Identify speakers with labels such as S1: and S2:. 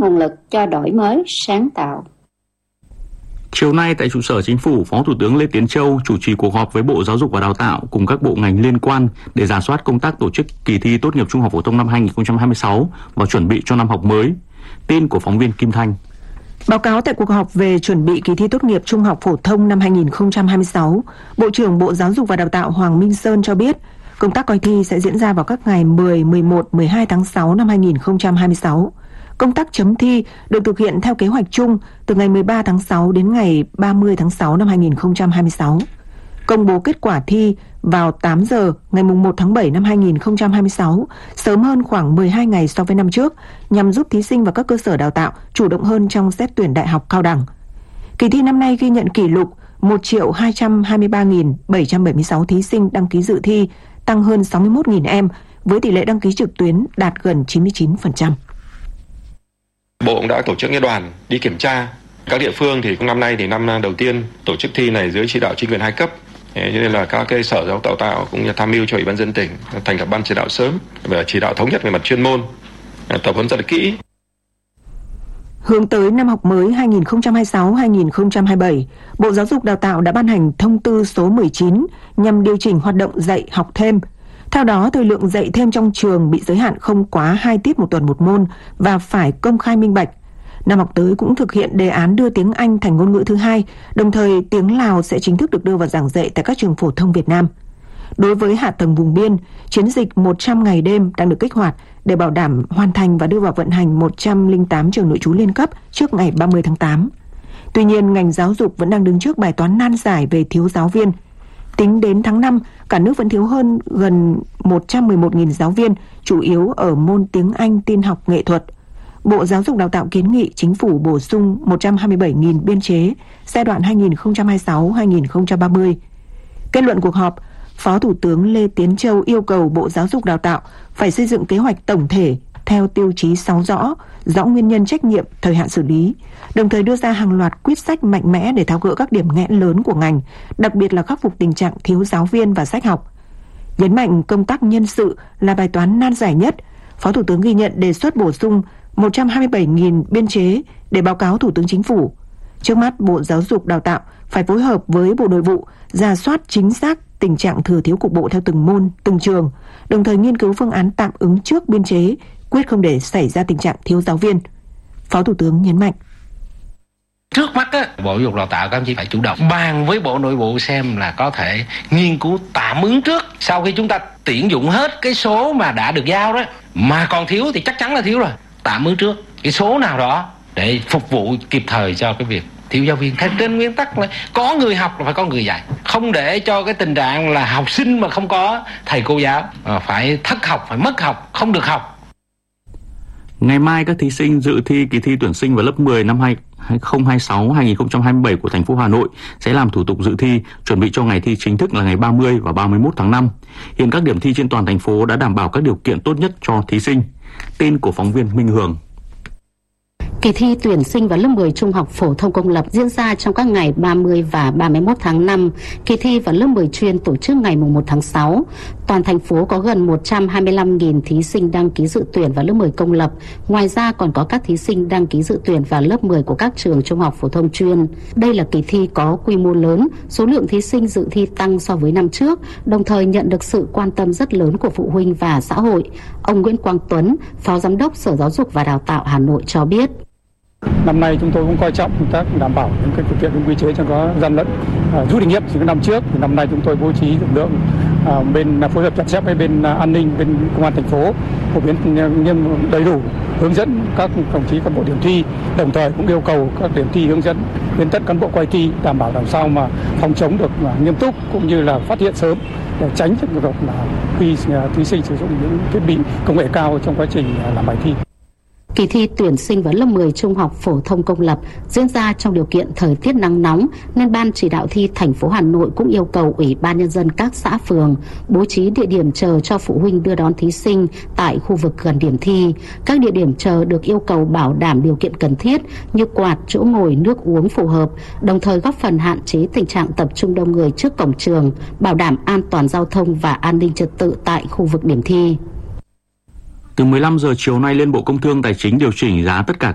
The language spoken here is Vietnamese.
S1: nguồn lực cho đổi mới, sáng tạo.
S2: Chiều nay tại trụ sở Chính phủ, Phó Thủ tướng Lê Tiến Châu chủ trì cuộc họp với Bộ Giáo dục và Đào tạo cùng các bộ ngành liên quan để rà soát công tác tổ chức kỳ thi tốt nghiệp trung học phổ thông năm 2026 và chuẩn bị cho năm học mới. Tin của phóng viên Kim Thanh.
S3: Báo cáo tại cuộc họp về chuẩn bị kỳ thi tốt nghiệp trung học phổ thông năm 2026, Bộ trưởng Bộ Giáo dục và Đào tạo Hoàng Minh Sơn cho biết, công tác coi thi sẽ diễn ra vào các ngày 10, 11, 12 tháng 6 năm 2026. Công tác chấm thi được thực hiện theo kế hoạch chung từ ngày 13 tháng 6 đến ngày 30 tháng 6 năm 2026. Công bố kết quả thi vào 8 giờ ngày 1 tháng 7 năm 2026, sớm hơn khoảng 12 ngày so với năm trước, nhằm giúp thí sinh và các cơ sở đào tạo chủ động hơn trong xét tuyển đại học cao đẳng. Kỳ thi năm nay ghi nhận kỷ lục 1.223.776 thí sinh đăng ký dự thi, tăng hơn 61.000 em, với tỷ lệ đăng ký trực tuyến đạt gần 99%.
S4: Bộ cũng đã tổ chức đoàn đi kiểm tra các địa phương. Thì năm nay thì năm đầu tiên tổ chức thi này dưới chỉ đạo chính quyền 2 cấp, cho nên là các cái sở giáo dục tạo cũng như tham mưu cho Ủy ban nhân dân tỉnh thành lập ban chỉ đạo sớm và chỉ đạo thống nhất về mặt chuyên môn, tập huấn rất là kỹ.
S3: Hướng tới năm học mới 2026-2027, Bộ Giáo dục Đào tạo đã ban hành thông tư số 19 nhằm điều chỉnh hoạt động dạy học thêm. Theo đó, thời lượng dạy thêm trong trường bị giới hạn không quá 2 tiết một tuần một môn và phải công khai minh bạch. Năm học tới cũng thực hiện đề án đưa tiếng Anh thành ngôn ngữ thứ hai, đồng thời tiếng Lào sẽ chính thức được đưa vào giảng dạy tại các trường phổ thông Việt Nam. Đối với hạ tầng vùng biên, chiến dịch 100 ngày đêm đang được kích hoạt để bảo đảm hoàn thành và đưa vào vận hành 108 trường nội trú liên cấp trước ngày 30 tháng 8. Tuy nhiên, ngành giáo dục vẫn đang đứng trước bài toán nan giải về thiếu giáo viên. Tính đến tháng 5, cả nước vẫn thiếu hơn gần 111.000 giáo viên, chủ yếu ở môn tiếng Anh, tin học, nghệ thuật. Bộ Giáo dục Đào tạo kiến nghị Chính phủ bổ sung 127.000 biên chế giai đoạn 2026-2030. Kết luận cuộc họp, Phó Thủ tướng Lê Tiến Châu yêu cầu Bộ Giáo dục Đào tạo phải xây dựng kế hoạch tổng thể theo tiêu chí 6 rõ nguyên nhân, trách nhiệm, thời hạn xử lý, đồng thời đưa ra hàng loạt quyết sách mạnh mẽ để tháo gỡ các điểm nghẽn lớn của ngành, đặc biệt là khắc phục tình trạng thiếu giáo viên và sách học. Nhấn mạnh công tác nhân sự là bài toán nan giải nhất, Phó Thủ tướng ghi nhận đề xuất bổ sung 127.000 biên chế để báo cáo Thủ tướng Chính phủ. Trước mắt, Bộ Giáo dục Đào tạo phải phối hợp với Bộ Nội vụ rà soát chính xác tình trạng thừa thiếu cục bộ theo từng môn, từng trường, đồng thời nghiên cứu phương án tạm ứng trước biên chế, quyết không để xảy ra tình trạng thiếu giáo viên. Phó Thủ tướng nhấn mạnh.
S5: Trước mắt Bộ Giáo dục Đào tạo các anh chị phải chủ động bàn với Bộ Nội vụ xem là có thể nghiên cứu tạm ứng trước. Sau khi chúng ta tuyển dụng hết cái số mà đã được giao đó, mà còn thiếu thì chắc chắn là thiếu rồi. Tạm ứng trước cái số nào đó để phục vụ kịp thời cho cái việc thiếu giáo viên. Trên nguyên tắc là có người học là phải có người dạy, không để cho cái tình trạng là học sinh mà không có thầy cô giáo, phải thất học, phải mất học, không được học.
S2: Ngày mai, các thí sinh dự thi kỳ thi tuyển sinh vào lớp 10 năm 2026-2027 của thành phố Hà Nội sẽ làm thủ tục dự thi, chuẩn bị cho ngày thi chính thức là ngày 30 và 31 tháng 5. Hiện các điểm thi trên toàn thành phố đã đảm bảo các điều kiện tốt nhất cho thí sinh. Tin của phóng viên Minh Hường.
S1: Kỳ thi tuyển sinh vào lớp 10 trung học phổ thông công lập diễn ra trong các ngày 30 và 31 tháng 5. Kỳ thi vào lớp 10 chuyên tổ chức ngày 1 tháng 6. Toàn thành phố có gần 125.000 thí sinh đăng ký dự tuyển vào lớp 10 công lập. Ngoài ra còn có các thí sinh đăng ký dự tuyển vào lớp 10 của các trường trung học phổ thông chuyên. Đây là kỳ thi có quy mô lớn, số lượng thí sinh dự thi tăng so với năm trước, đồng thời nhận được sự quan tâm rất lớn của phụ huynh và xã hội. Ông Nguyễn Quang Tuấn, Phó Giám đốc Sở Giáo dục và Đào tạo Hà Nội cho biết.
S6: Năm nay chúng tôi cũng coi trọng công tác đảm bảo những cái thực hiện những quy chế cho có gian lận, rút kinh nghiệm từ các năm trước. Thì năm nay chúng tôi bố trí lực lượng bên phối hợp chặt chẽ với bên an ninh, bên công an thành phố, phổ biến nghiêm đầy đủ, hướng dẫn các đồng chí cán bộ điểm thi, đồng thời cũng yêu cầu các điểm thi hướng dẫn đến tất cán bộ coi thi đảm bảo làm sao mà phòng chống được nghiêm túc cũng như là phát hiện sớm để tránh trường hợp là khi thí sinh sử dụng những thiết bị công nghệ cao trong quá trình làm bài thi.
S1: Kỳ thi tuyển sinh vào lớp 10 trung học phổ thông công lập diễn ra trong điều kiện thời tiết nắng nóng, nên Ban chỉ đạo thi thành phố Hà Nội cũng yêu cầu Ủy ban Nhân dân các xã phường bố trí địa điểm chờ cho phụ huynh đưa đón thí sinh tại khu vực gần điểm thi. Các địa điểm chờ được yêu cầu bảo đảm điều kiện cần thiết như quạt, chỗ ngồi, nước uống phù hợp, đồng thời góp phần hạn chế tình trạng tập trung đông người trước cổng trường, bảo đảm an toàn giao thông và an ninh trật tự tại khu vực điểm thi.
S2: Từ 15 giờ chiều nay, Liên Bộ Công Thương Tài chính điều chỉnh giá tất cả